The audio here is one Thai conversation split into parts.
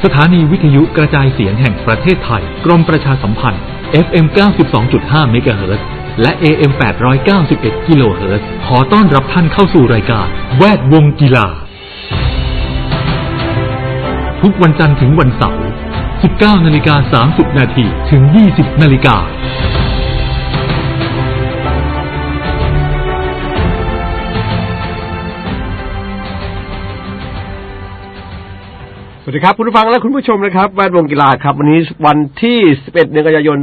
สถานีวิทยุกระจายเสียงแห่งประเทศไทยกรมประชาสัมพันธ์ FM 92.5 เมกะเฮิรตซ์และ AM 891 กิโลเฮิรตซ์ขอต้อนรับท่านเข้าสู่รายการแวดวงกีฬาทุกวันจันทร์ถึงวันเสาร์ 19:30 น.ถึง 20:00 น. สวัสดีครับคุณผู้ฟังและคุณผู้ชมนะครับแวดวงกีฬาครับวันนี้วันที่11 กันยายน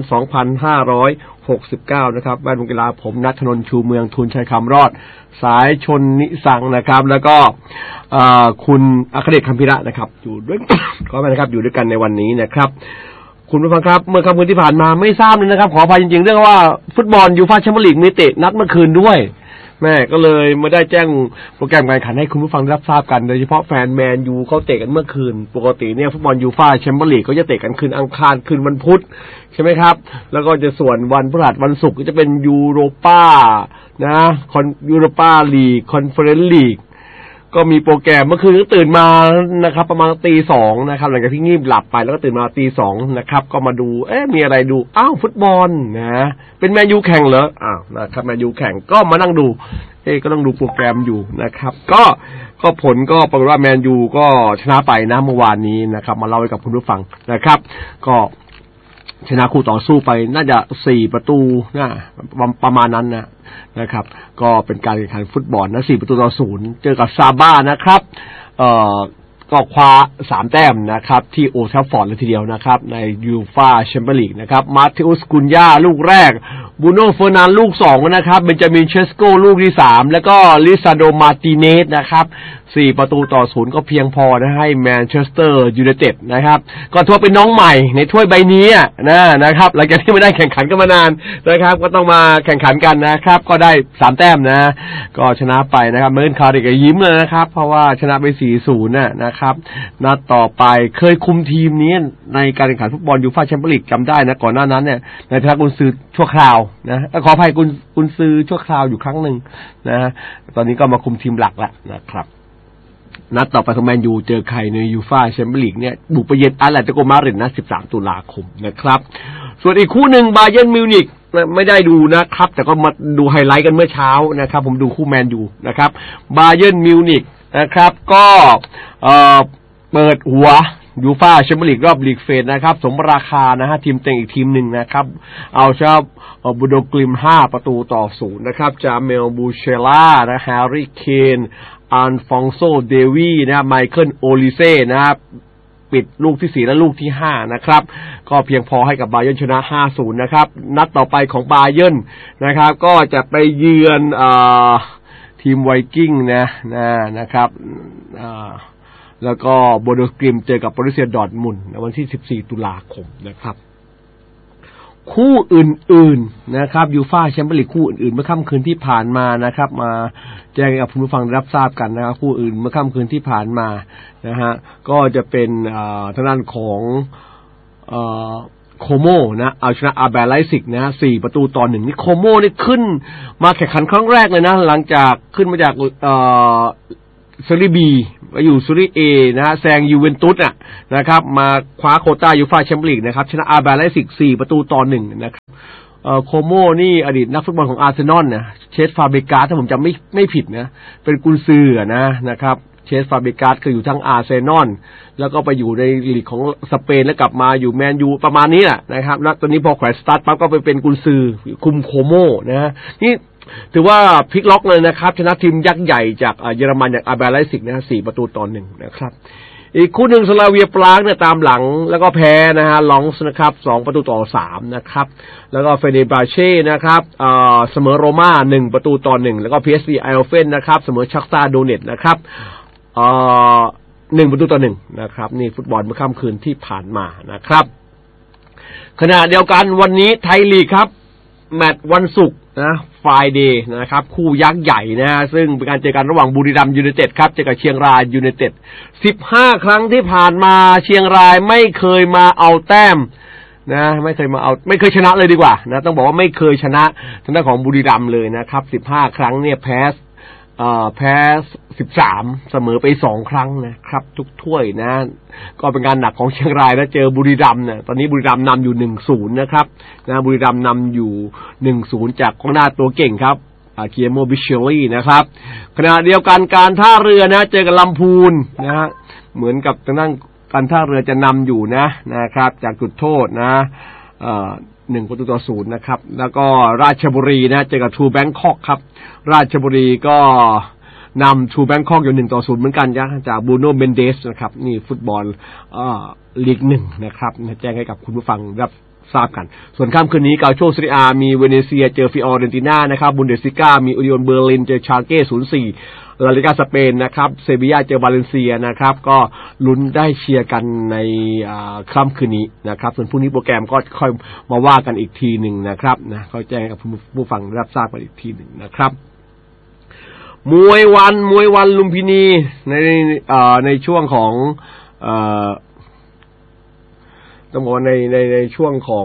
2569นะครับแวดวงกีฬาผมณัฐนนท์ชูเมืองทุนชัยคำรอดสายชนนิสังนะครับแล้วก็คุณอัครเดชคำพิระนะครับอยู่ด้วย ขออภัยนะครับอยู่ด้วยกันในวันนี้นะครับคุณผู้ฟังครับเมื่อค่ำคืนที่ผ่านมาไม่ทราบเลยนะครับขออภัยจริงๆเรื่องว่าฟุตบอลยูฟ่าแชมเปี้ยนลีกมีเตะนัดเมื่อคืนด้วยแม่ก็เลยไม่ได้แจ้งโปรแกรมการแข่งขันให้คุณผู้ฟังรับทราบกันโดยเฉพาะแฟนแมนยูเขาเตะกันเมื่อคืนปกติเนี่ยฟุตบอลยูฟ่าแชมเปี้ยนลีกเขาจะเตะกันคืนอังคารคืนวันพุธใช่ไหมครับแล้วก็จะส่วนวันพฤหัสวันศุกร์ก็จะเป็นยูโรป้านะยูโรป้าลีกคอนเฟอเรนซ์ลีกก็มีโปรแกรมเมื่อคืนก็ตื่นมานะครับประมาณตีสองนะครับหลังจากที่งีบหลับไปแล้วก็ตื่นมาตีสองนะครับก็มาดูมีอะไรดูฟุตบอลนะเป็นแมนยูแข่งเหรอนะครับแมนยูแข่งก็มานั่งดูก็ต้องดูโปรแกรมอยู่นะครับก็ผลก็ปรากฏว่าแมนยูก็ชนะไปนะเมื่อวานนี้นะครับมาเล่าให้กับคุณผู้ฟังนะครับก็ชนะคู่ต่อสู้ไปน่าจะ4ประตูนะประมาณนั้นนะครับก็เป็นการแข่งขันฟุตบอลนะ4ประตูต่อ0เจอกับซาบ้านะครับก็คว้า3แต้มนะครับที่โอลด์แทราฟฟอร์ดเลยทีเดียวนะครับในยูฟ่าแชมเปี้ยนลีกนะครับมาเทอุสกุนย่าลูกแรกบูโน่เฟอร์นันลูก2นะครับเบนจามินเชสโกลูกที่3แล้วก็ลิซาโดมาร์ติเนสนะครับ4ประตูต่อ0ก็เพียงพอนะให้แมนเชสเตอร์ยูไนเต็ดนะครับก็ถือว่าเป็นน้องใหม่ในถ้วยใบนี้นะครับหลังจากที่ไม่ได้แข่งขันกันมานานนะครับก็ต้องมาแข่งขันกันนะครับก็ได้3แต้มนะก็ชนะไปนะครับเมิร์นคาริกยิ้มเลยนะครับเพราะว่าชนะไป 4-0 นะครับนัดต่อไปเคยคุมทีมนี้ในการแข่งขันฟุตบอลยูฟ่าแชมเปี้ยนลีกจำได้นะก่อนหน้านั้นเนี่ยในฐานะกุนซือชั่วคราวนะขออภัยกุนซือชั่วคราวอยู่ครั้งหนึ่งนะตอนนี้ก็มาคุมทีมหลักแล้วนะครับนัดต่อไปของแมนยูเจอใครในยูฟ่าแชมเปี้ยนลีกเนี่ยบุกไปเยือนอาร์เลติโกมาดริดนะ13 ตุลาคมนะครับส่วนอีกคู่หนึ่งบาเยิร์นมิวนิกไม่ได้ดูนะครับแต่ก็มาดูไฮไลท์กันเมื่อเช้านะครับผมดูคู่แมนยูนะครับบาเยิร์นมิวนิกนะครับก็เปิดหัวยูฟ่าแชมเปี้ยนลีกรอบลีกเฟสนะครับสมราคานะฮะทีมเต็งอีกทีมหนึ่งนะครับเอาชนะบูโดกลิม5ประตูต่อ0นะครับจาเมลบูเชล่านะแฮร์รี่เคนอัลฟองโซเดวีนะไมเคิลโอลิเซ่นะครับปิดลูกที่4และลูกที่5นะครับก็เพียงพอให้กับบาเยิร์นชนะ 5-0 นะครับนัดต่อไปของบาเยิร์นนะครับก็จะไปเยือนทีมไวกิ้งนะครับแล้วก็โบโดกลิมเจอกับบอรุสเซียดอร์ทมุนด์ในวันที่14 ตุลาคมนะครับคู่อื่นๆนะครับยูฟ่าแชมเปี้ยนลีกคู่อื่นๆเมื่อค่ำคืนที่ผ่านมานะครับมาแจ้งให้กับผู้ฟังรับทราบกันนะครับคู่อื่นเมื่อค่ำคืนที่ผ่านมานะฮะก็จะเป็นทางด้านของโคโมนะเอาชนะอาร์แบร์ไลซิกนะ4ประตูต่อ1นี่โคโมนี่ขึ้นมาแข่งขันครั้งแรกเลยนะหลังจากขึ้นมาจากซีรีส์ B มาอยู่ซีรีส์ A นะฮะแซงยูเวนตุสนะครับมาคว้าโควต้ายูฟ่าแชมเปี้ยนลีกนะครับชนะอาร์แบร์ไลซิก4ประตูต่อ1นะครับโคโมนี่อดีตนักฟุตบอลของอาร์เซนอลนะเชสฟาเบกาสถ้าผมจำไม่ผิดนะเป็นกุนซือนะครับเชสฟาเบกาสเคยอยู่ทั้งอาร์เซนอลแล้วก็ไปอยู่ในลีกของสเปนแล้วกลับมาอยู่แมนยูประมาณนี้นะครับแล้วตอนนี้พอแขวนสตาร์ทปั๊บก็ไปเป็นกุนซือคุมโคโมนะนี่ถือว่าพลิกล็อกเลยนะครับชนะทีมยักษ์ใหญ่จากเยอรมันอย่างอาร์แบร์ไลซิกนะ4ประตูต่อ1นะครับอีกคู่หนึ่งสลาเวียปรากเนี่ยตามหลังแล้วก็แพ้นะฮะลองส์นะครับ2ประตูต่อ3นะครับแล้วก็เฟเนบราเช่นะครับเสมอโรม่า1ประตูต่อ1แล้วก็ PSV ไอโอเฟนนะครับเสมอชักตาโดเนตนะครับ1ประตูต่อ1นะครับนี่ฟุตบอลเมื่อค่ำคืนที่ผ่านมานะครับขณะเดียวกันวันนี้ไทยลีกครับแมตช์วันศุกร์นะไฟเดย์นะครับคู่ยักษ์ใหญ่นะซึ่งเป็นการเจอกันระหว่างบุรีรัมย์ยูไนเต็ดครับเจอกับเชียงรายยูไนเต็ด15 ครั้งที่ผ่านมาเชียงรายไม่เคยมาเอาแต้มนะไม่เคยชนะเลยดีกว่านะต้องบอกว่าไม่เคยชนะทางด้านของบุรีรัมย์เลยนะครับ15 ครั้งเนี่ยแพ้แพ้13เสมอไป2ครั้งนะครับทุกถ้วยนะก็เป็นการหนักของเชียงรายแล้วเจอบุรีรัมย์เนี่ยตอนนี้บุรีรัมย์นำอยู่ 1-0 นะครับนะบุรีรัมย์นำอยู่ 1-0 จากกองหน้าตัวเก่งครับเกียโมบิเชลลี่นะครับขณะเดียวกันการท่าเรือนะเจอกับลำพูนนะฮะเหมือนกับทางด้านการท่าเรือจะนำอยู่นะครับจากจุดโทษนะ1-0นะครับแล้วก็ราชบุรีนะเจอกับทรูแบงคอกครับราชบุรีก็นำทรูแบงคอกอยู่1-0เหมือนกันจากบูโน่เมนเดสนะครับนี่ฟุตบอลลีก1นะครับแจ้งให้กับคุณผู้ฟังรับทราบกันส่วนค่ำคืนนี้กาโชซีเรียมีเวเนเซียเจอฟิออเรนติน่านะครับบุนเดสลิก้ามีอูนิโอนเบอร์ลินเจอชาร์เก้0-4ลาลิกาสเปนนะครับเซบีย่าเจอบาเลนเซียนะครับก็ลุ้นได้เชียร์กันในค่ำคืนนี้นะครับส่วนพรุ่งนี้โปรแกรมก็ค่อยมาว่ากันอีกทีหนึ่งนะครับนะเขาแจ้งกับผู้ฟังรับทราบกันอีกทีหนึ่งนะครับมวยวันลุมพินีในช่วงของต้องบอกในช่วงของ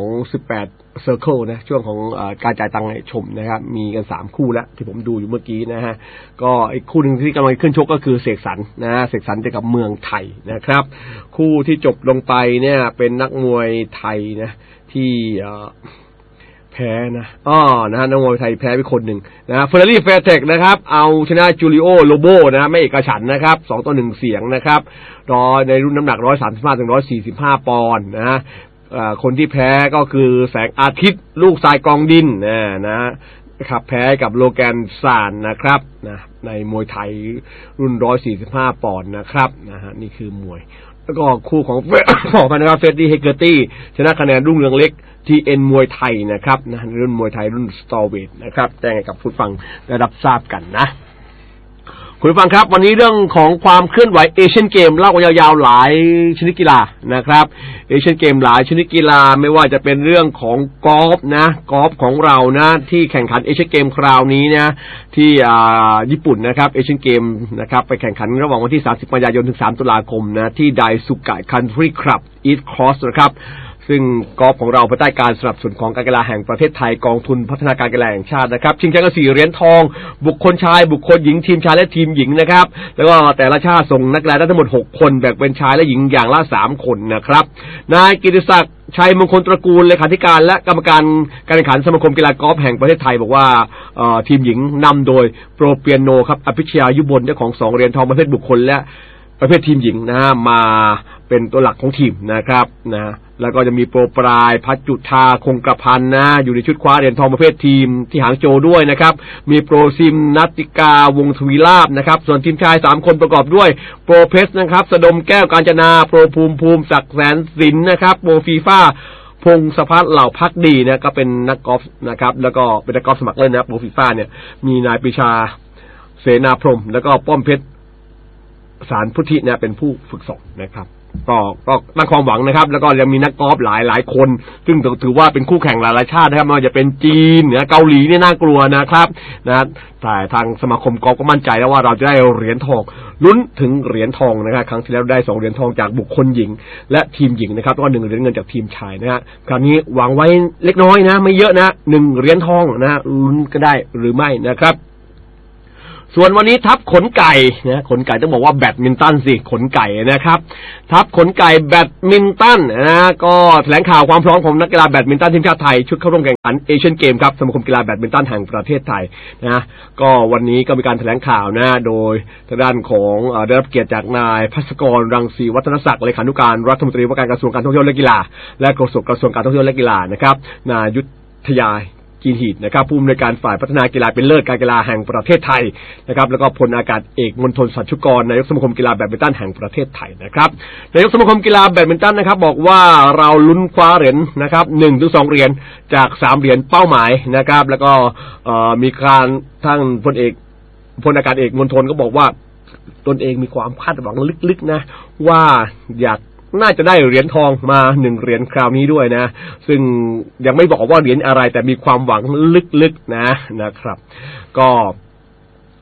18 Circle นะช่วงของการจ่ายตังค์ให้ชมนะครับมีกัน3คู่แล้วที่ผมดูอยู่เมื่อกี้นะฮะก็อีกคู่นึงที่กำลังขึ้นชกก็คือเสกสรรเสกสรรเจอกับเมืองไทยนะครับคู่ที่จบลงไปเนี่ยเป็นนักมวยไทยนะที่แพ้นะนักมวยไทยแพ้ไปคนหนึ่งนะเฟอร์รารี่แฟร์เทคนะครับเอาชนะจูริโอโลโบนะไม่เอกฉันท์นะครับ2-1เสียงนะครับรอในรุ่นน้ำหนัก135ถึง145ปอนด์นะคนที่แพ้ก็คือแสงอาทิตย์ลูกทรายกองดินนะครับแพ้กับโลแกนซานนะครับนะในมวยไทยรุ่น145ปอนด์นะครับนะฮะนี่คือมวยแล้วก็คู่ของบอกกันนะครับเฟรดดี้เฮเกอร์ตี้ชนะคะแนนรุ่งเรืองเล็กTN มวยไทยนะครับนะรุ่นมวยไทยรุ่นสตอร์เวทนะครับแจ้งให้กับผู้ฟังได้รับทราบกันนะคุณผู้ฟังครับวันนี้เรื่องของความเคลื่อนไหวเอเชียนเกมเล่ากันยาวๆหลายชนิดกีฬานะครับเอเชียนเกมหลายชนิดกีฬาไม่ว่าจะเป็นเรื่องของกอล์ฟนะกอล์ฟของเรานะที่แข่งขันเอเชียนเกมคราวนี้นะที่ญี่ปุ่นนะครับเอเชียนเกมนะครับไปแข่งขันระหว่างวันที่30กันยายนถึง3ตุลาคมนะที่ไดซุกะคันทรีคลับอีสต์ครอสนะครับซึ่งกอล์ฟของเราภายใต้การสนับสนุนของการกีฬาแห่งประเทศไทยกองทุนพัฒนาการกีฬาแห่งชาตินะครับชิงแชมป์กัน4เหรียญทองบุคคลชายบุคคลหญิงทีมชายและทีมหญิงนะครับแล้วก็แต่ละชาติส่งนักกีฬาได้ทั้งหมด6คนแบ่งเป็นชายและหญิงอย่างละ3คนนะครับนายกิติศักดิ์ชัยมงคลตระกูลเลขาธิการและกรรมการการแข่งขันสมาคมกีฬากอล์ฟแห่งประเทศไทยบอกว่าทีมหญิงนำโดยโปรเปียโนครับอภิชยายุบลเจ้าของ2เหรียญทองประเภทบุคคลและประเภททีมหญิงนะมาเป็นตัวหลักของทีมนะครับนะแล้วก็จะมีโปรปลายพัชจุธาคงกระพันนะอยู่ในชุดคว้าเหรียญทองประเภททีมที่หางโจวด้วยนะครับมีโปรซิมนัตติกาวงทวีลาภนะครับส่วนทีมชาย3คนประกอบด้วยโปรเพสนะครับสดมแก้วกาญจนาโปรภูมิศักดิ์แสนสินนะครับโปรฟีฟ่าพงศพัฒน์เหล่าพักดีนะก็เป็นนักกอล์ฟนะครับแล้วก็เป็นนักกอล์ฟสมัครเล่นนะโปรฟีฟ่าเนี่ยมีนายปรีชาเสนาพรหมแล้วก็ป้อมเพชรสารพุทธิเนี่ยเป็นผู้ฝึกสอนนะครับก็ตั้งความหวังนะครับแล้วก็ยังมีนักกอล์ฟหลายคนซึ่งถือว่าเป็นคู่แข่งหลายชาตินะครับไม่ว่าจะเป็นจีนเกาหลีเนี่ยน่ากลัวนะครับนะแต่ทางสมาคมกอล์ฟก็มั่นใจแล้วว่าเราจะได้เหรียญทองลุ้นถึงเหรียญทองนะครับครั้งที่แล้วได้2เหรียญทองจากบุคคลหญิงและทีมหญิงนะครับแล้วก็1เหรียญเงินจากทีมชายนะฮะคราวนี้หวังไว้เล็กน้อยนะไม่เยอะนะ1เหรียญทองนะลุ้นก็ได้หรือไม่นะครับส่วนวันนี้ทัพขนไก่นะขนไก่ต้องบอกว่าแบดมินตันสิขนไก่นะครับทัพขนไก่แบดมินตันนะก็แถลงข่าวความพร้อมของนักกีฬาแบดมินตันทีมชาติไทยชุดเข้าร่วมแข่งขันเอเชียนเกมครับสมาคมกีฬาแบดมินตันแห่งประเทศไทยนะก็วันนี้ก็มีการแถลงข่าวนะโดยทางด้านของได้รับเกียรติจากนายภัสกรรังสีวัฒนศักดิ์เลขานุการรัฐมนตรีว่าการกระทรวงการท่องเที่ยวและกีฬาและโฆษกกระทรวงการท่องเที่ยวและกีฬานะครับนายยุทธยาจีนหีดนะครับผู้อำนวยการฝ่ายพัฒนากีฬาเป็นเลิศการกีฬาแห่งประเทศไทยนะครับแล้วก็พลอากาศเอกมณฑลสัชชุกรนายกสมาคมกีฬาแบดมินตันแห่งประเทศไทยนะครับนายกสมาคมกีฬาแบดมินตันนะครับบอกว่าเราลุ้นคว้าเหรียญนะครับ 1-2 เหรียญจาก3เหรียญเป้าหมายนะครับแล้วก็มีการทั้งพลอากาศเอกมณฑลก็บอกว่าตนเองมีความคาดหวังลึกๆนะว่าอยากน่าจะได้เหรียญทองมา1เหรียญคราวนี้ด้วยนะซึ่งยังไม่บอกว่าเหรียญอะไรแต่มีความหวังลึกๆนะครับก็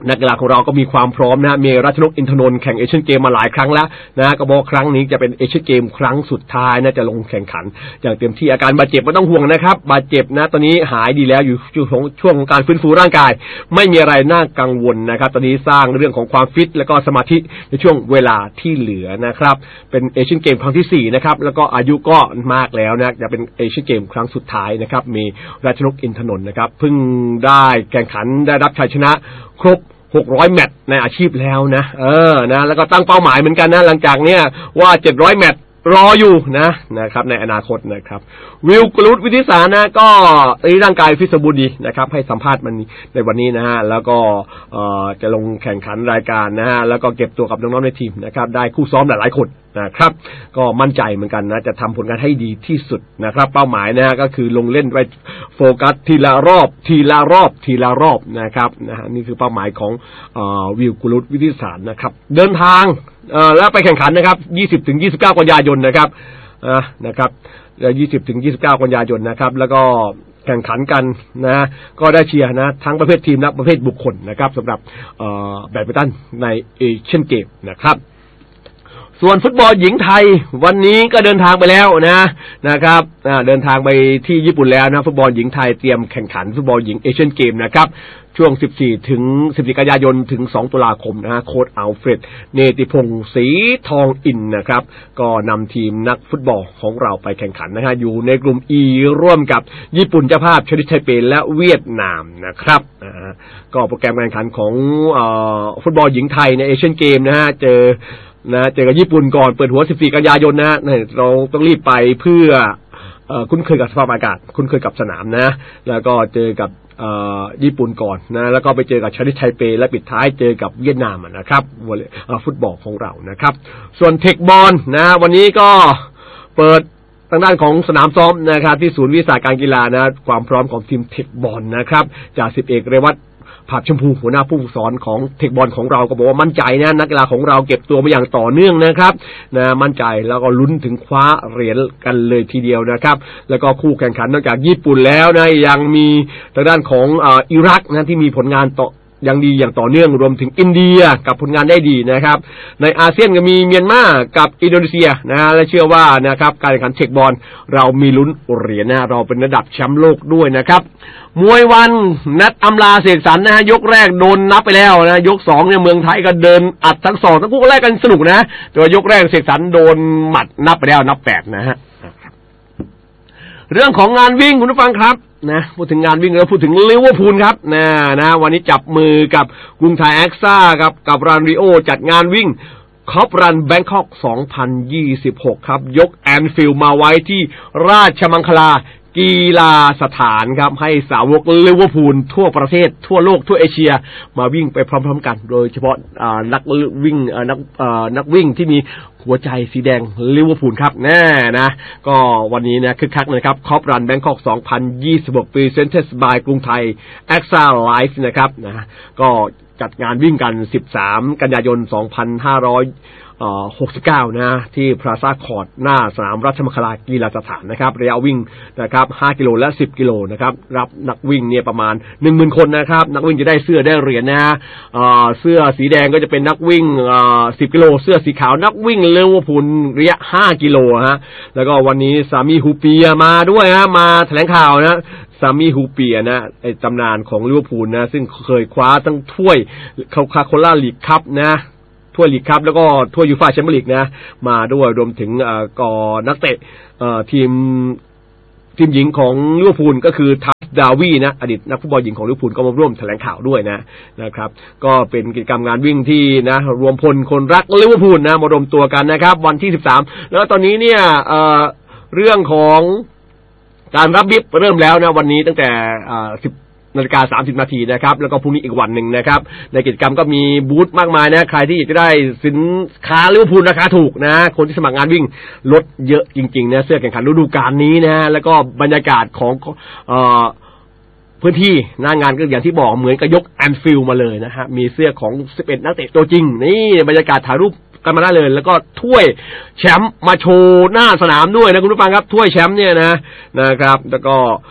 นักกีฬาของเราก็มีความพร้อมนะมีรัชนกอินทนนท์แข่งเอเชียนเกมมาหลายครั้งแล้วนะก็บอกครั้งนี้จะเป็นเอเชียนเกมครั้งสุดท้ายนะจะลงแข่งขันอย่างเต็มที่อาการบาดเจ็บไม่ต้องห่วงนะครับบาดเจ็บนะตอนนี้หายดีแล้วอยู่ช่วงของการฟื้นฟูร่างกายไม่มีอะไรน่ากังวลนะครับตอนนี้สร้างเรื่องของความฟิตและก็สมาธิในช่วงเวลาที่เหลือนะครับเป็นเอเชียนเกมครั้งที่4นะครับแล้วก็อายุก็มากแล้วนะจะเป็นเอเชียนเกมครั้งสุดท้ายนะครับมีรัชนกอินทนนท์นะครับเพิ่งได้แข่งขันได้รับชัยชนะครบ600แมตช์ในอาชีพแล้วนะนะแล้วก็ตั้งเป้าหมายเหมือนกันนะหลังจากเนี้ยว่า700แมตช์รออยู่นะครับในอนาคตนะครับวิลกรุตวิทิสารนะก็ร่างกายฟิตสมบูรณ์ดีนะครับให้สัมภาษณ์มันในวันนี้นะฮะแล้วก็จะลงแข่งขันรายการนะฮะแล้วก็เก็บตัวกับน้องๆในทีมนะครับได้คู่ซ้อมหลายๆคนนะครับก็มั่นใจเหมือนกันนะจะทำผลงานให้ดีที่สุดนะครับเป้าหมายนะฮะก็คือลงเล่นไปโฟกัสทีละรอบนะครับนะฮะนี่คือเป้าหมายของวิลกรุตวิทิสารนะครับเดินทางแล้วไปแข่งขันนะครับ20-29 กันยายนนะครับนะครับ20-29 กันยายนนะครับแล้วก็แข่งขันกันนะก็ได้เชียร์นะทั้งประเภททีมและประเภทบุคคลนะครับสำหรับแบดมินตันในเอเชียนเกมนะครับส่วนฟุตบอลหญิงไทยวันนี้ก็เดินทางไปแล้วนะครับเดินทางไปที่ญี่ปุ่นแล้วนะฟุตบอลหญิงไทยเตรียมแข่งขันฟุตบอลหญิงเอเชียนเกมนะครับช่วง14 กันยายนถึง2 ตุลาคมนะโค้ชอัลเฟรดเนติพงศ์ศรีทองอินนะครับก็นำทีมนักฟุตบอลของเราไปแข่งขันนะฮะอยู่ในกลุ่ม E ร่วมกับญี่ปุ่นเจ้าภาพชลิตไทเปและเวียดนามนะครับก็โปรแกรมการแข่งขันของฟุตบอลหญิงไทยในเอเชียนเกมนะฮะเจอกับญี่ปุ่นก่อนเปิดหัว14 กันยายนนะเราต้องรีบไปเพื่อคุ้นเคยกับสภาพอากาศคุ้นเคยกับสนามนะแล้วก็เจอกับญี่ปุ่นก่อนนะแล้วก็ไปเจอกับชาลิตไทเปและปิดท้ายเจอกับเวียดนามนะครับฟุตบอลของเรานะครับส่วนเทคบอลนะวันนี้ก็เปิดทางด้านของสนามซ้อมนะครับที่ศูนย์วิชาการกีฬานะความพร้อมของทีมเทคบอลนะครับจาก10 เอกเรวัตผักชมพูหัวหน้าผู้ฝึกสอนของเทคบอลของเราก็บอกว่ามั่นใจนะนักกีฬาของเราเก็บตัวมาอย่างต่อเนื่องนะครับมั่นใจแล้วก็ลุ้นถึงคว้าเหรียญกันเลยทีเดียวนะครับแล้วก็คู่แข่งขันนอกจากญี่ปุ่นแล้วนะยังมีทางด้านของอิรักนะที่มีผลงานต่อยังดีอย่างต่อเนื่องรวมถึงอินเดียกับผลงานได้ดีนะครับในอาเซียนก็มีเมียนมากับอินโดนีเซียนะและเชื่อว่านะครับการแข่งขันเทคบอลเรามีลุ้นเหรียญนะเราเป็นระดับแชมป์โลกด้วยนะครับมวยวันนัดอำลาเสกสรรนะฮะยกแรกโดนนับไปแล้วนะยก2เนี่ยเมืองไทยก็เดินอัดทั้ง2ทั้งคู่แรกกันสนุกนะแต่ว่ายกแรกเสกสรรโดนหมัดนับไปแล้วนับ8นะฮะเรื่องของงานวิ่งคุณผู้ฟังครับนะพูดถึงงานวิ่งแล้วพูดถึงลิเวอร์พูลครับนะวันนี้จับมือกับกรุงไทยแอ็กซ่ากับรันริโอจัดงานวิ่งคอปรันแบงคอก2026ครับยกแอนฟิลด์มาไว้ที่ราชมังคลากีฬาสถานครับให้สาวกลิเวอร์พูลทั่วประเทศทั่วโลกทั่วเอเชียมาวิ่งไปพร้อมๆกันโดยเฉพาะนักวิ่งที่มีหัวใจสีแดงลิเวอร์พูลครับแน่นะก็วันนี้นะคึกคักนะครับคอปรันแบงคอก2026 Presented by กรุงไทย AXA Life นะครับนะก็จัดงานวิ่งกัน13 กันยายน 2569นะที่พลาซ่าคอร์ตหน้าสนามราชมังคลากีฬาสถานนะครับระยะวิ่งนะครับ5 กิโลและ10 กิโลนะครับรับนักวิ่งเนี่ยประมาณ 10,000 คนนะครับนักวิ่งจะได้เสื้อได้เหรียญนะเสื้อสีแดงก็จะเป็นนักวิ่ง10 กิโลเสื้อสีขาวนักวิ่งลิเวอร์พูลระยะ5 กิโลฮะแล้วก็วันนี้สามีฮูเปียมาด้วยฮะมาแถลงข่าวนะสามีฮูเปียนะไอ้ตำนานของลิเวอร์พูลนะซึ่งเคยคว้าทั้งถ้วยคาโคล่าลีกคัพนะถ้วยลีกคัพแล้วก็ถ้วยยูฟ่าแชมเปี้ยนลีกนะมาด้วยรวมถึงก่อนักเตะทีมหญิงของลิเวอร์พูลก็คือทัสดาวีนะอดีตนักฟุตบอลหญิงของลิเวอร์พูลก็มาร่วมแถลงข่าวด้วยนะครับก็เป็นกิจกรรมงานวิ่งที่นะรวมพลคนรักลิเวอร์พูลนะมารวมตัวกันนะครับวันที่13แล้วตอนนี้เนี่ยเรื่องของการรับบิ๊บเริ่มแล้วนะวันนี้ตั้งแต่10:30 นาทีนะครับแล้วก็พรุ่งนี้อีกวันหนึ่งนะครับในกิจกรรมก็มีบูธมากมายนะใครที่อยากจะได้สินค้าลิเวอร์พูลราคาถูกนะคนที่สมัครงานวิ่งลดเยอะจริงๆนะเสื้อแข่งขันฤดูกาลนี้นะแล้วก็บรรยากาศของพื้นที่หน้างานก็อย่างที่บอกเหมือนกับยกแอนฟิลด์มาเลยนะฮะมีเสื้อของ11นักเตะตัวจริงนี่บรรยากาศถ่ายรูปกันมาได้เลยแล้วก็ถ้วยแชมป์มาโชว์หน้าสนามด้วยนะคุณผู้ฟังครับถ้วยแชมป์เนี่ยนะครับแล้วก็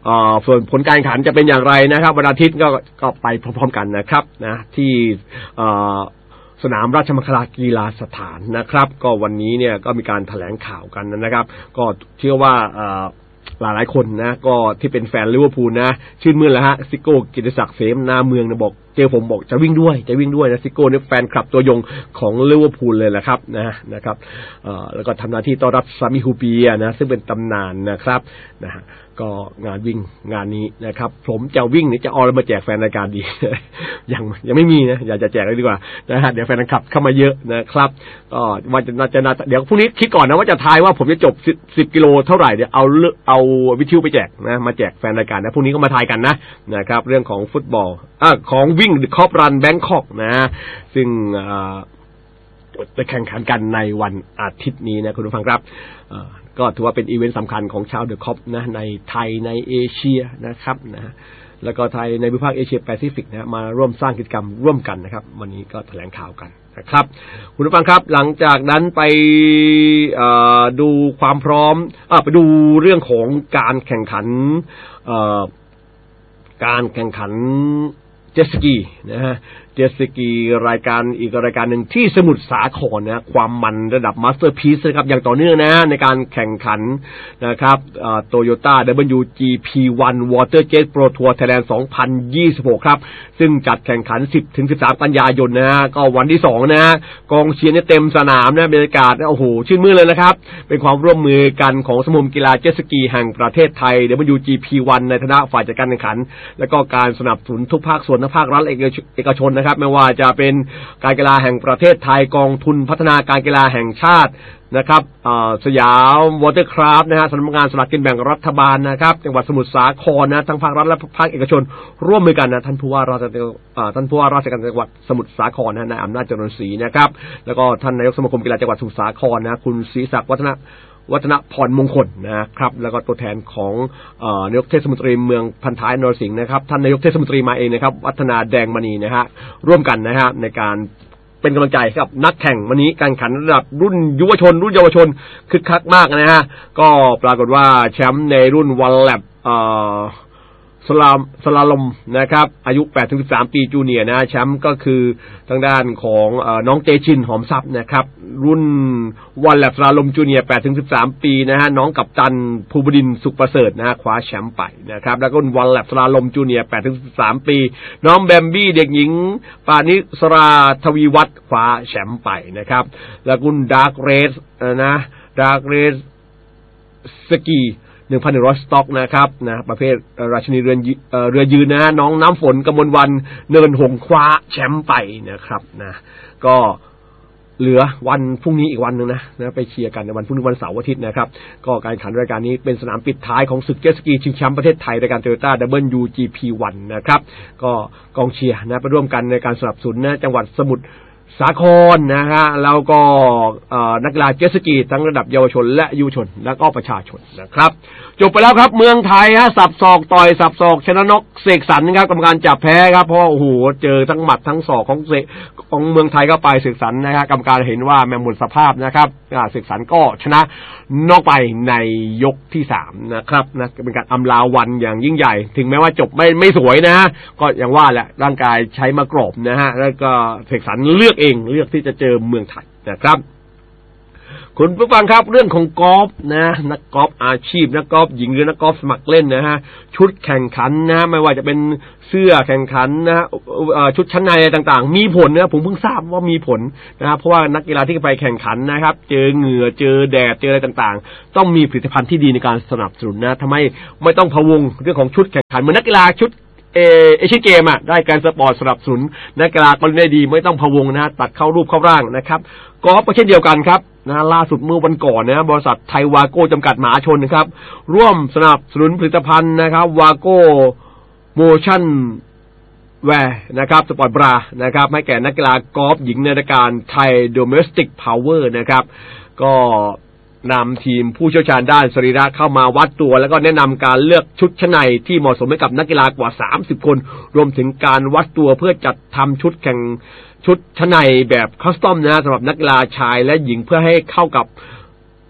ส่วนผลการแข่งขันจะเป็นอย่างไรนะครับวันอาทิตย์ก็ไปพร้อมๆกันนะครับนะที่สนามราชมังคลากีฬาสถานนะครับก็วันนี้เนี่ยก็มีการแถลงข่าวกันนะครับก็เชื่อว่าหลายคนนะก็ที่เป็นแฟนลิเวอร์พูลนะชื่นมื่นแล้วฮะซิโก้กิติศักดิ์เสนาเมืองนะบอกเจอผมบอกจะวิ่งด้วยนะซิโก้เนี่ยแฟนคลับตัวยงของลิเวอร์พูลเลยแหละครับนะครับแล้วก็ทำหน้าที่ต้อนรับซามิฮูเปียนะซึ่งเป็นตำนานนะครับนะฮะก็งานวิ่งงานนี้นะครับผมจะวิ่งนี่จะเอาอะไรมาแจกแฟนรายการดี ยังไม่มีนะอยากจะแจกเลยดีกว่านะฮะเดี๋ยวแฟนคลับเข้ามาเยอะนะครับก็ว่าจะเดี๋ยวพรุ่งนี้คิดก่อนนะว่าจะทายว่าผมจะจบ10 กิโลเท่าไหร่เดี๋ยวเอาวิทยุไปแจกนะมาแจกแฟนรายการนะพรุ่งนี้ก็มาทายกันนะครับเรื่องของฟุตบอลของวิ่งคอปรันแบงคอกนะซึ่งจะแข่งขันกันในวันอาทิตย์นี้นะคุณผู้ฟังครับก็ถือว่าเป็นอีเวนต์สำคัญของชาวเดอะคอปนะในไทยในเอเชียนะครับนะแล้วก็ไทยในภูมิภาคเอเชียแปซิฟิกนะมาร่วมสร้างกิจกรรมร่วมกันนะครับวันนี้ก็แถลงข่าวกันนะครับคุณผู้ฟังครับหลังจากนั้นไปดูความพร้อมไปดูเรื่องของการแข่งขันเจ็ตสกีนะฮะเจ็ตสกีรายการอีกรายการหนึ่งที่สมุทรสาครนะความมันระดับมาสเตอร์พีซนะครับอย่างต่อเนื่องนะในการแข่งขันนะครับToyota WGP1 Waterjet Pro Tour Thailand 2026ครับซึ่งจัดแข่งขัน 10-13 กันยายนนะฮะก็วันที่2นะฮะกองเชียร์เนี่ยเต็มสนามนะบรรยากาศโอ้โหชื่นมื่นเลยนะครับเป็นความร่วมมือกันของสมาคมกีฬาเจ็ตสกีแห่งประเทศไทย WGP1 ในฐานะฝ่ายจัดการแข่งขันและก็การสนับสนุนทุกภาคส่วนทั้งภาครัฐเอกชนนะครับไม่ว่าจะเป็นการกีฬาแห่งประเทศไทยกองทุนพัฒนาการกีฬาแห่งชาตินะครับสยามวอเตอร์คราฟนะฮะสำนักงานสลากกินแบ่งรัฐบาลนะครับจังหวัดสมุทรสาครนะทั้งภาครัฐและภาคเอกชนร่วมมือกันนะท่านผู้ว่าราชการจังหวัดสมุทรสาครนะนายอำนาจเจริญศรีนะครับแล้วก็ท่านนายกสมาคมกีฬาจังหวัดสมุทรสาครนะคุณศรีศักดิ์วัฒนพรมงคลนะครับแล้วก็ตัวแทนของนายกเทศมนตรีเมืองพันท้ายนรสิงห์นะครับท่านนายกเทศมนตรีมาเองนะครับวัฒนาแดงมณีนะฮะร่วมกันนะฮะในการเป็นกำลังใจกับนักแข่งวันนี้การแข่งขันระดับรุ่นเยาวชนคึกคักมากนะฮะก็ปรากฏว่าแชมป์ในรุ่นวันแลบสลาลมนะครับอายุ 8-13 ปีจูเนียร์นะแชมป์ก็คือทางด้านของน้องเตชินหอมทรัพย์นะครับรุ่นวันแลบสลาลมจูเนียร์ 8-13 ปีนะฮะน้องกัปตันภูบดินทร์สุขประเสริฐนะคว้าแชมป์ไปนะครับแล้วก็รุ่นวันแลบสลาลมจูเนียร์ 8-13 ปีน้องแบมบี้เด็กหญิงปานิสราทวีวัฒน์คว้าแชมป์ไปนะครับแล้วรุ่นดาร์กเรสสกี1,100 สต็อกนะครับนะประเภทราชินีเรือยืนนะน้องน้ำฝนกมลวันเนินหงคว้าแชมป์ไปนะครับนะก็เหลือวันพรุ่งนี้อีกวันนึงนะไปเชียร์กันในวันพรุ่งนี้วันเสาร์อาทิตย์นะครับก็การแข่งขันรายการนี้เป็นสนามปิดท้ายของศึกเจ็ตสกีชิงแชมป์ประเทศไทยรายการ Toyota WGP1 นะครับก็กองเชียร์นะไปร่วมกันในการสนับสนุนนะจังหวัดสมุทรสาครนะฮะแล้วก็นักกีฬาเจ็ตสกีทั้งระดับเยาวชนและยุวชนและก็ประชาชนนะครับจบไปแล้วครับเมืองไทยฮะสับศอกต่อยสับศอกชนะน็อกเสกสรรนะครับกรรมการจับแพ้ครับเพราะโอ้โหเจอทั้งหมัดทั้งศอกของเมืองไทยก็ไปเสกสรรนะครับกรรมการเห็นว่าแม่หมดสภาพนะครับเสกสรรก็ชนะน็อกไปในยกที่3นะครับนะเป็นการอำลาวันอย่างยิ่งใหญ่ถึงแม้ว่าจบไม่สวยนะก็อย่างว่าแหละร่างกายใช้มากรอบนะฮะแล้วก็เสกสรรเลือกที่จะเจอเมืองไทยนะครับคุณผู้ฟังครับเรื่องของกอล์ฟนะนักกอล์ฟอาชีพนักกอล์ฟหญิงหรือนักกอล์ฟสมัครเล่นนะฮะชุดแข่งขันนะไม่ว่าจะเป็นเสื้อแข่งขันนะชุดชั้นในต่างๆมีผลนะผมเพิ่งทราบว่ามีผลนะครับเพราะว่านักกีฬาที่ไปแข่งขันนะครับเจอเหงื่อเจอแดดเจออะไรต่างๆต้องมีผลิตภัณฑ์ที่ดีในการสนับสนุนนะทำให้ไม่ต้องพะวงเรื่องของชุดแข่งขันเหมือนนักกีฬาชุดเอเชียเกมได้การสปอร์ตสนับสนุนนักกีฬาก็ได้ดีไม่ต้องพะวงนะตัดเข้ารูปเข้าร่างนะครับกอล์ฟก็เช่นเดียวกันครับนะล่าสุดเมื่อวันก่อนนะบริษัทไทยวาโก้จำกัดมหาชนนะครับร่วมสนับสนุนผลิตภัณฑ์นะครับวาโก้โมชั่นแวร์นะครับสปอร์ตบรานะครับให้แก่นักกีฬากอล์ฟหญิงในรายการไทยโดเมสติกพาวเวอร์นะครับก็นำทีมผู้เชี่ยวชาญด้านสรีระเข้ามาวัดตัวแล้วก็แนะนำการเลือกชุดชั้นในที่เหมาะสมให้กับนักกีฬากว่า30คนรวมถึงการวัดตัวเพื่อจัดทำชุดชั้นในแบบคัสตอมนะสำหรับนักกีฬาชายและหญิงเพื่อให้เข้ากับ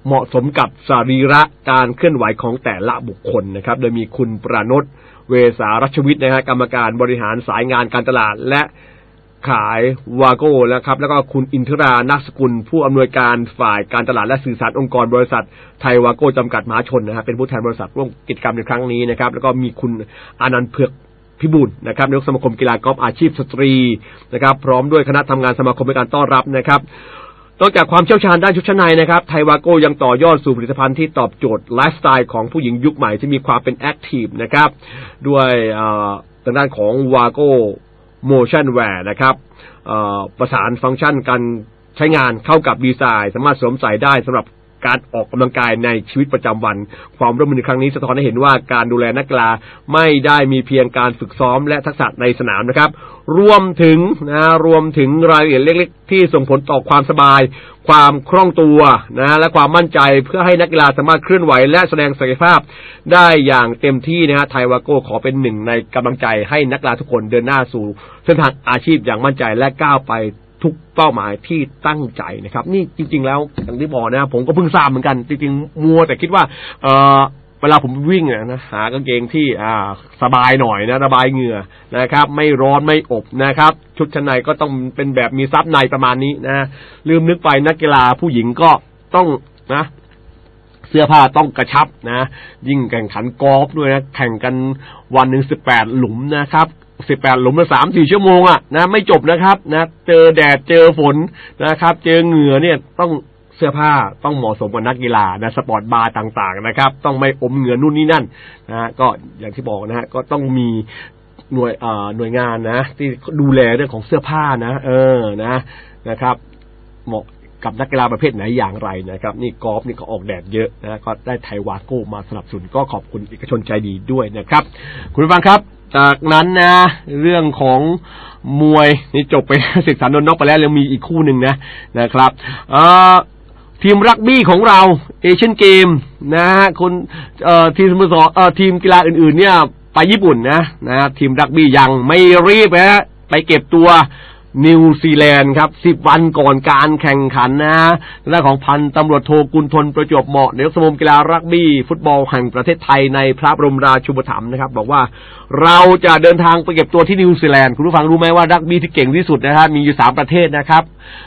เหมาะสมกับสรีระการเคลื่อนไหวของแต่ละบุคคลนะครับโดยมีคุณประณตเวสารัชวิทย์นะฮะกรรมการบริหารสายงานการตลาดและขายวาโก้นะครับแล้วก็คุณอินทรานักสกุลผู้อำนวยการฝ่ายการตลาดและสื่อสารองค์กรบริษัทไทยวาโก้จำกัดมหาชนนะครับเป็นผู้แทนบริษัทร่วมกิจกรรมในครั้งนี้นะครับแล้วก็มีคุณอานันต์เผือกพิบูลนะครับนายกสมาคมกีฬากอล์ฟอาชีพสตรีนะครับพร้อมด้วยคณะทำงานสมาคมในการต้อนรับนะครับนอกจากความเชี่ยวชาญด้านชุดชั้นในนะครับไทยวาโก้ยังต่อยอดสู่ผลิตภัณฑ์ที่ตอบโจทย์ไลฟ์สไตล์ของผู้หญิงยุคใหม่ที่มีความเป็นแอคทีฟนะครับด้วยทางด้านของวาโก้โมชั่นแวร์นะครับประสานฟังก์ชันการใช้งานเข้ากับดีไซน์สามารถสวมใส่ได้สำหรับการออกกำลังกายในชีวิตประจำวันความร่วมมือในครั้งนี้สะท้อนให้เห็นว่าการดูแลนักกีฬาไม่ได้มีเพียงการฝึกซ้อมและทักษะในสนามนะครับรวมถึงรายละเอียดเล็กๆที่ส่งผลต่อความสบายความคล่องตัวและความมั่นใจเพื่อให้นักกีฬาสามารถเคลื่อนไหวและแสดงศักยภาพได้อย่างเต็มที่นะฮะไทยวาโก้ขอเป็นหนึ่งในกำลังใจให้นักกีฬาทุกคนเดินหน้าสู่เส้นทางอาชีพอย่างมั่นใจและก้าวไปทุกเป้าหมายที่ตั้งใจนะครับนี่จริงๆแล้วอย่างที่บอกนะผมก็เพิ่งทราบเหมือนกันจริงๆมัวแต่คิดว่าเวลาผมวิ่งนะหากางเกงที่สบายหน่อยนะระบายเหงื่อนะครับไม่ร้อนไม่อบนะครับชุดชั้นในก็ต้องเป็นแบบมีซับในประมาณนี้นะลืมนึกไปนักกีฬาผู้หญิงก็ต้องนะเสื้อผ้าต้องกระชับนะยิ่งแข่งขันกอล์ฟด้วยนะแข่งกันวันนึง18หลุมนะครับ18หลุมละ3-4 ชั่วโมงนะไม่จบนะครับนะเจอแดดเจอฝนนะครับเจอเหงื่อเนี่ยต้องเสื้อผ้าต้องเหมาะสมกับนักกีฬานะสปอร์ตบาร์ต่างๆนะครับต้องไม่อมเหงื่อนู่นนี่นั่นนะก็อย่างที่บอกนะฮะก็ต้องมีหน่วยงานนะที่ดูแลเรื่องของเสื้อผ้านะนะครับเหมาะกับนักกีฬาประเภทไหนอย่างไรนะครับนี่กอล์ฟนี่ก็ออกแดดเยอะนะก็ได้ไทยวาโก้มาสนับสนุนก็ขอบคุณเอกชนใจดีด้วยนะครับคุณผู้ฟังครับจากนั้นนะเรื่องของมวยนี่จบไปศึกษานนท์น็อกไปแล้วยังมีอีกคู่หนึ่งนะครับทีมรักบี้ของเราเอเชียนเกมนะคุณทีมสโมสรทีมกีฬาอื่นๆเนี่ยไปญี่ปุ่นนะทีมรักบี้ยังไม่รีบนะไปเก็บตัวนิวซีแลนด์ครับ10 วันก่อนการแข่งขันนะหน้าของพันตำรวจโทกุลทนประจวบเหมาะนายกสมาคมกีฬารักบี้ฟุตบอลแห่งประเทศไทยในพระบรมราชูปถัมภ์นะครับบอกว่าเราจะเดินทางไปเก็บตัวที่นิวซีแลนด์คุณผู้ฟังรู้ไหมว่ารักบี้ที่เก่งที่สุดนะครับมีอยู่3 ประเทศนะครับ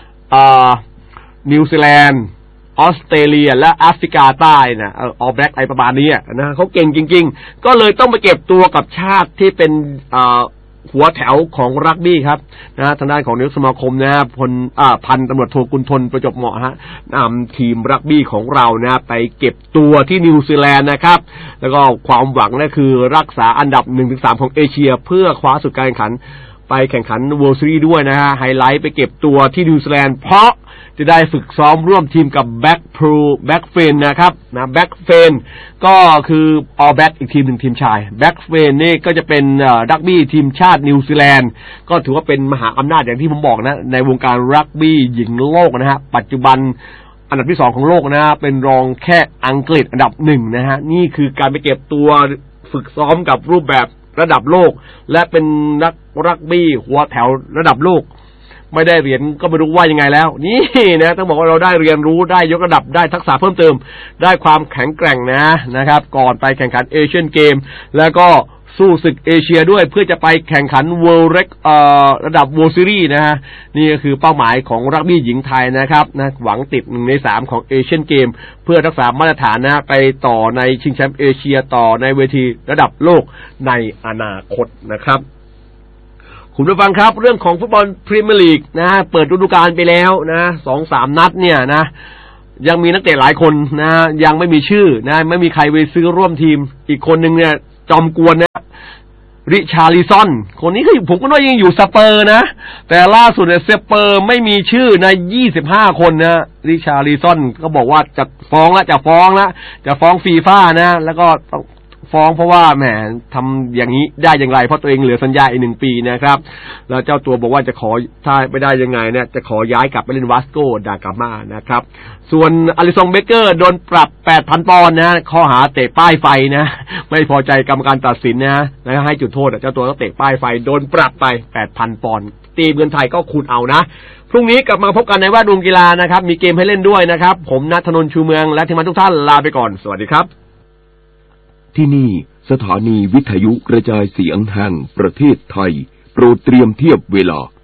นิวซีแลนด์ออสเตรเลียและแอฟริกาใต้นะออลแบล็กไอประมาณนี้นะเขาเก่งจริงๆก็เลยต้องไปเก็บตัวกับชาติที่เป็นหัวแถวของรักบี้ครับนะทางด้านของนายกสมาคมนะพันตำรวจโทกุลทนประจวบเหมาะฮะนำทีมรักบี้ของเรานะไปเก็บตัวที่นิวซีแลนด์นะครับแล้วก็ความหวังนั่นคือรักษาอันดับ 1-3 ของเอเชียเพื่อคว้าสุดการแข่งขันไปแข่งขัน World Series ด้วยนะฮะไฮไลท์ไปเก็บตัวที่นิวซีแลนด์เพราะจะได้ฝึกซ้อมร่วมทีมกับแบ็คเฟนนะครับนะแบ็คเฟนก็คือออลแบ็คอีกทีมหนึ่งทีมชายแบ็คเฟนนี่ก็จะเป็นรักบี้ทีมชาตินิวซีแลนด์ก็ถือว่าเป็นมหาอำนาจอย่างที่ผมบอกนะในวงการรักบี้หญิงโลกนะฮะปัจจุบันอันดับที่2ของโลกนะฮะเป็นรองแค่อังกฤษอันดับ1นะฮะนี่คือการไปเก็บตัวฝึกซ้อมกับรูปแบบระดับโลกและเป็นนักรักบี้หัวแถวระดับโลกไม่ได้เหรียญก็ไม่รู้ว่ายังไงแล้วนี่นะต้องบอกว่าเราได้เรียนรู้ได้ยกระดับได้ทักษะเพิ่มเติมได้ความแข็งแกร่งนะครับก่อนไปแข่งขันเอเชียนเกมแล้วก็สู้ศึกเอเชียด้วยเพื่อจะไปแข่งขันระดับ World Series นะฮะนี่ก็คือเป้าหมายของรักบี้หญิงไทยนะครับนะหวังติด1 ใน 3ของเอเชียนเกมเพื่อรักษามาตรฐานนะไปต่อในชิงแชมป์เอเชียต่อในเวทีระดับโลกในอนาคตนะครับคุณผู้ฟังครับเรื่องของฟุตบอลพรีเมียร์ลีกนะเปิดฤดูกาลไปแล้วนะ 2-3 นัดเนี่ยนะยังมีนักเตะหลายคนนะยังไม่มีชื่อนะไม่มีใครไปซื้อร่วมทีมอีกคนนึงเนี่ยจอมกวนนะริชาร์ลิซอนคนนี้คือผมก็ว่ายังอยู่สเปอร์นะแต่ล่าสุดเนี่ยสเปอร์ไม่มีชื่อใน25 คนนะริชาร์ลิซอนก็บอกว่าจะฟ้องฟีฟ่านะแล้วก็ต้องฟ้องเพราะว่าแหมทำอย่างนี้ได้อย่างไรเพราะตัวเองเหลือสัญญาอีก1 ปีนะครับแล้วเจ้าตัวบอกว่าจะขอถ้าไม่ได้ยังไงเนี่ยจะขอย้ายกลับไปเล่นวาสโกดากามานะครับส่วนอลิซงเบเกอร์โดนปรับ 8,000 ปอนด์นะข้อหาเตะป้ายไฟนะไม่พอใจกรรมการตัดสินนะให้จุดโทษเจ้าตัวก็เตะป้ายไฟโดนปรับไป 8,000 ปอนด์ตีเงินไทยก็คูณเอานะพรุ่งนี้กลับมาพบกันในแวดวงกีฬานะครับมีเกมให้เล่นด้วยนะครับผมณัฐนนท์ชูเมืองและทีมงานทุกท่านลาไปก่อนสวัสดีครับที่นี่สถานีวิทยุกระจายเสียงแห่งประเทศไทยโปรดเตรียมเทียบเวลา